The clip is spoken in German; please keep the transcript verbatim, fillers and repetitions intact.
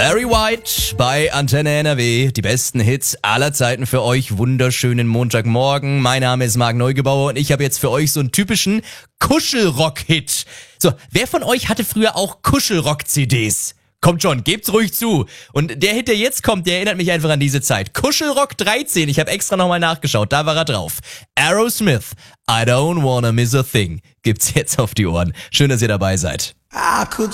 Barry White bei Antenne N R W. Die besten Hits aller Zeiten für euch. Wunderschönen Montagmorgen. Mein Name ist Marc Neugebauer und ich habe jetzt für euch so einen typischen Kuschelrock-Hit. So, wer von euch hatte früher auch Kuschelrock-C Ds? Kommt schon, gebt's ruhig zu. Und der Hit, der jetzt kommt, der erinnert mich einfach an diese Zeit. Kuschelrock dreizehn, ich habe extra nochmal nachgeschaut, da war er drauf. Aerosmith, I don't wanna miss a thing. Gibt's jetzt auf die Ohren. Schön, dass ihr dabei seid. I could